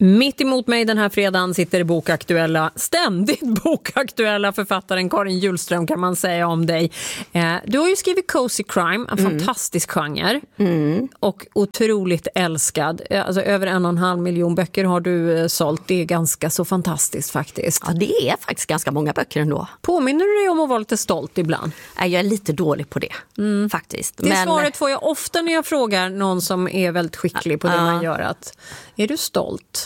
Mitt emot mig den här fredagen sitter ständigt bokaktuella författaren Karin Hjulström, kan man säga om dig. Du har ju skrivit Cozy Crime, en fantastisk genre och otroligt älskad. Alltså över 1,5 miljon böcker har du sålt. Det är ganska så fantastiskt faktiskt. Ja, det är faktiskt ganska många böcker ändå. Påminner du dig om att vara lite stolt ibland? Jag är lite dålig på det, faktiskt. Det svaret får jag ofta när jag frågar någon som är väldigt skicklig på det man gör. Är du stolt?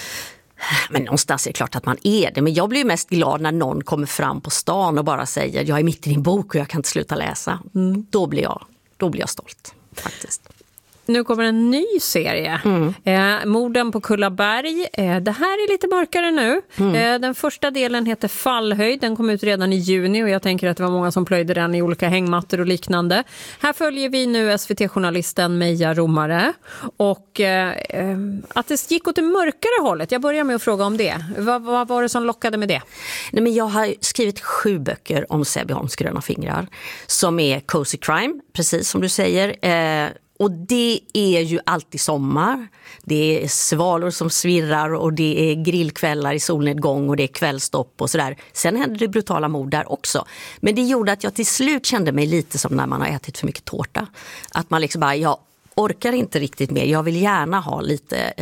Men någonstans är det klart att man är det. Men jag blir mest glad när någon kommer fram på stan och bara säger jag är mitt i din bok och jag kan inte sluta läsa. Då blir jag stolt, faktiskt. Nu kommer en ny serie. Morden på Kullaberg. Det här är lite mörkare nu. Den första delen heter Fallhöjd. Den kom ut redan i juni och jag tänker att det var många som plöjde den i olika hängmattor och liknande. Här följer vi nu SVT-journalisten Meja Romare. Och att det gick åt det mörkare hållet. Jag börjar med att fråga om det. Vad var det som lockade med det? Nej, men jag har skrivit 7 böcker om Sebbe Holms gröna fingrar. Som är Cozy Crime, precis som du säger. Och det är ju alltid sommar, det är svalor som svirrar och det är grillkvällar i solnedgång och det är kvällstopp och sådär. Sen hände det brutala mord där också. Men det gjorde att jag till slut kände mig lite som när man har ätit för mycket tårta. Att man liksom bara, jag orkar inte riktigt mer. Jag vill gärna ha lite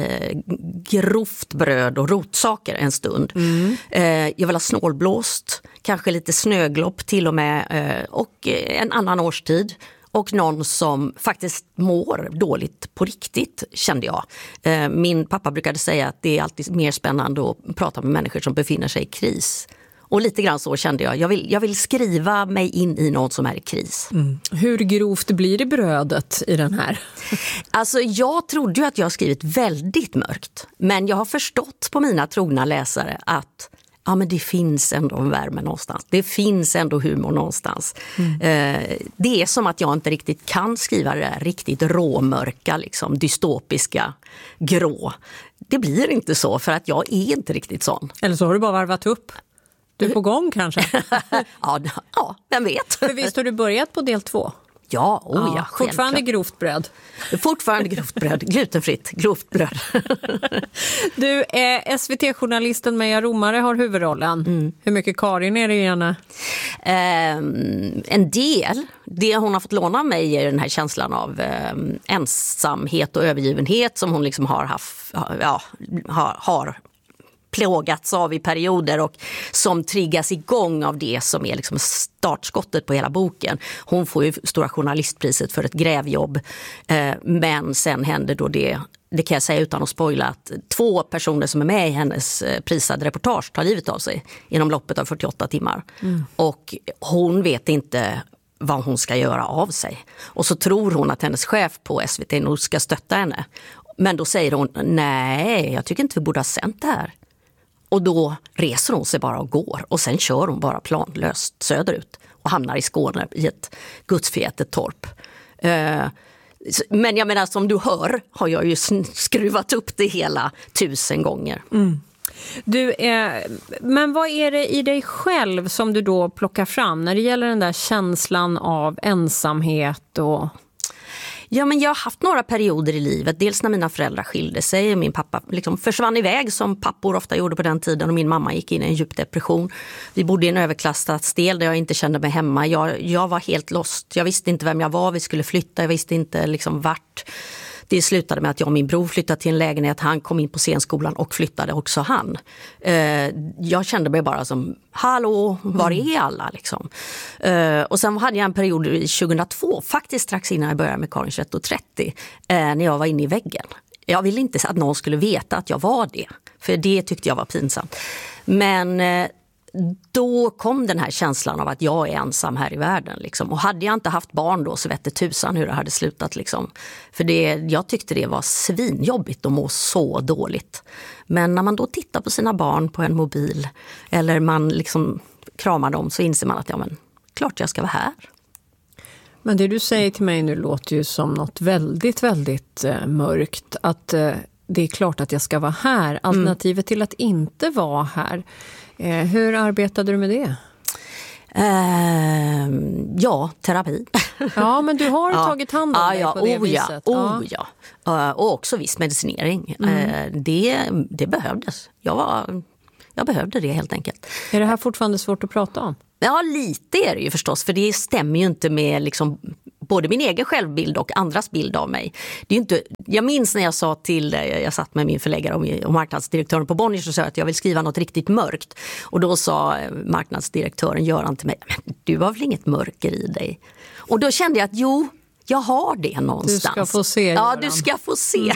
grovt bröd och rotsaker en stund. Jag vill ha snålblåst, kanske lite snöglopp till och med och en annan årstid. Och någon som faktiskt mår dåligt på riktigt, kände jag. Min pappa brukade säga att det är alltid mer spännande att prata med människor som befinner sig i kris. Och lite grann så kände jag. Jag vill skriva mig in i något som är i kris. Hur grovt blir det brödet i den här? Alltså jag trodde ju att jag skrivit väldigt mörkt. Men jag har förstått på mina trogna läsare att ja, men det finns ändå en värme någonstans. Det finns ändå humor någonstans. Det är som att jag inte riktigt kan skriva det där riktigt råmörka, liksom, dystopiska, grå. Det blir inte så för att jag är inte riktigt sån. Eller så har du bara varvat upp. Du är på gång kanske? ja, vem vet. För visst har du börjat på del 2? Ja, fortfarande grovt bröd. Fortfarande grovt bröd, glutenfritt, grovt bröd. Du, SVT-journalisten Meja Romare har huvudrollen. Hur mycket Karin är det i henne? En del. Det hon har fått låna av mig är den här känslan av ensamhet och övergivenhet som hon liksom har plågats av i perioder och som triggas igång av det som är liksom startskottet på hela boken. Hon får ju stora journalistpriset för ett grävjobb, men sen händer då det kan jag säga utan att spoila, att 2 personer som är med i hennes prisade reportage tar livet av sig inom loppet av 48 timmar. Och hon vet inte vad hon ska göra av sig. Och så tror hon att hennes chef på SVT nog ska stötta henne. Men då säger hon, nej, jag tycker inte vi borde ha sänt det här. Och då reser hon sig bara och går. Och sen kör hon bara planlöst söderut. Och hamnar i Skåne i ett gudsförgätet torp. Men jag menar, som du hör har jag ju skruvat upp det hela 1000 gånger. Men vad är det i dig själv som du då plockar fram när det gäller den där känslan av ensamhet och... Ja, men jag har haft några perioder i livet. Dels när mina föräldrar skilde sig och min pappa liksom försvann iväg som pappor ofta gjorde på den tiden. Och min mamma gick in i en djup depression. Vi bodde i en överklassstadsdel där jag inte kände mig hemma. Jag var helt lost. Jag visste inte vem jag var. Vi skulle flytta. Jag visste inte liksom vart. Det slutade med att jag och min bror flyttade till en lägenhet. Han kom in på scenskolan och flyttade också han. Jag kände mig bara som, hallå, var är alla? Liksom. Och sen hade jag en period i 2002, faktiskt strax innan jag började med Karin 21:30, när jag var inne i väggen. Jag ville inte att någon skulle veta att jag var det. För det tyckte jag var pinsamt. Men... då kom den här känslan av att jag är ensam här i världen. Liksom. Och hade jag inte haft barn då så vet det tusan hur det hade slutat. Liksom. För jag tyckte det var svinjobbigt att må så dåligt. Men när man då tittar på sina barn på en mobil eller man liksom kramar dem så inser man att klart jag ska vara här. Men det du säger till mig nu låter ju som något väldigt, väldigt mörkt. Att det är klart att jag ska vara här. Alternativet till att inte vara här. Hur arbetade du med det? Ja, terapi. Ja, men du har tagit hand om dig på det viset. Ja. Och också viss medicinering. Det behövdes. Jag behövde det helt enkelt. Är det här fortfarande svårt att prata om? Ja, lite är det ju förstås, för det stämmer ju inte med liksom både min egen självbild och andras bild av mig. Det är ju inte, jag minns när jag satt med min förläggare och marknadsdirektören på Bonniers och sa att jag vill skriva något riktigt mörkt. Och då sa marknadsdirektören Göran till mig, men du har väl inget mörker i dig? Och då kände jag att jag har det någonstans. Du ska få se. Ja, du ska få se.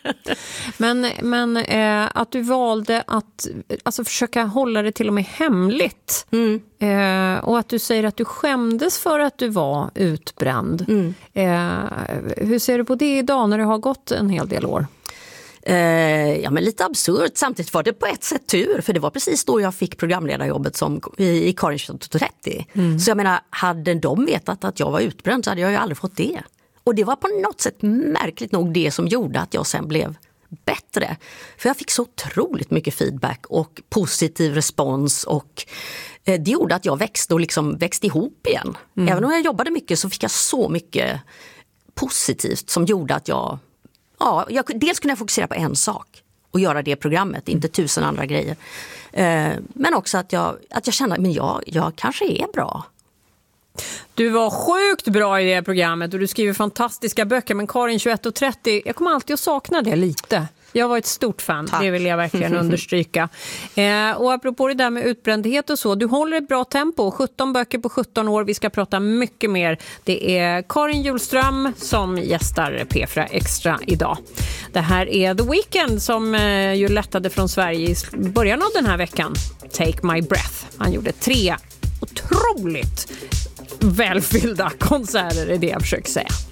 Men att du valde att försöka hålla det till och med hemligt. Och att du säger att du skämdes för att du var utbränd. Hur ser du på det idag när det har gått en hel del år? Men lite absurt. Samtidigt var det på ett sätt tur, för det var precis då jag fick programledarjobbet i Karin 2130. Så jag menar, hade de vetat att jag var utbränd så hade jag ju aldrig fått det. Och det var på något sätt märkligt nog det som gjorde att jag sen blev bättre. För jag fick så otroligt mycket feedback och positiv respons, och det gjorde att jag växte och liksom växte ihop igen. Även om jag jobbade mycket så fick jag så mycket positivt som gjorde att dels kunde jag fokusera på en sak och göra det programmet, inte 1000 andra grejer. Men också att jag kände att jag kanske är bra. Du var sjukt bra i det programmet och du skriver fantastiska böcker, men Karin 2130, jag kommer alltid att sakna det lite. Jag var ett stort fan, Tack. Det vill jag verkligen understryka. Och apropå det där med utbrändhet och så, du håller ett bra tempo, 17 böcker på 17 år, vi ska prata mycket mer. Det är Karin Hjulström som gästar P4 Extra idag. Det här är The Weeknd som ju lättade från Sverige i början av den här veckan. Take My Breath. Han gjorde 3 otroligt välfyllda konserter, är det jag försöker säga.